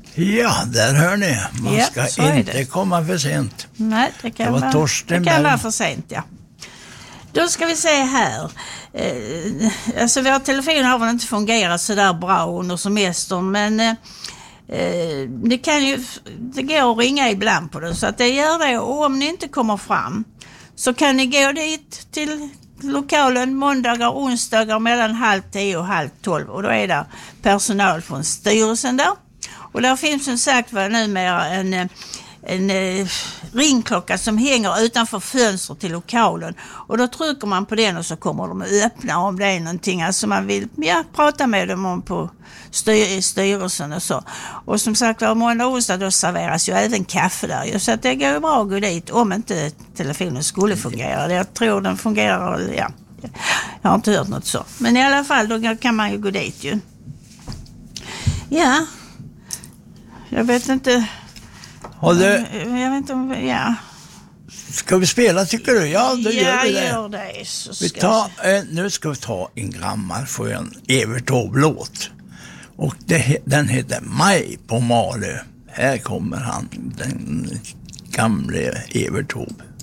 Ja, där hör ni. Man Ja, ska så är inte det. komma för sent. Nej, det kan Det var Torsten det kan Berg. vara för sent, ja. Då ska vi se här. Alltså vår telefon har väl inte fungerat så där bra under semestern, men det går att ringa ibland på det, så att det gör det. Och om ni inte kommer fram så kan ni gå dit till lokalen måndagar och onsdagar mellan 9:30 och 11:30, och då är det personal från styrelsen där. Och där finns som sagt numera en ringklocka som hänger utanför fönstret till lokalen, och då trycker man på den och så kommer de att öppna om det är någonting, alltså man vill prata med dem om på styrelsen och så. Och som sagt var, måndag och onsdag då serveras ju även kaffe där, så att det går ju bra att gå dit om inte telefonen skulle fungera. Jag tror den fungerar, ja. Jag har inte hört något så. Men i alla fall, då kan man ju gå dit ju. Ja. Jag vet inte. Jag vet inte om... Ja. Ska vi spela, tycker du? Ja, då gör vi det. Gör det, så nu ska vi ta en gammal skön Evert Taube-låt. Och den heter Maj på Malö. Här kommer han, den gamle Evert Taube.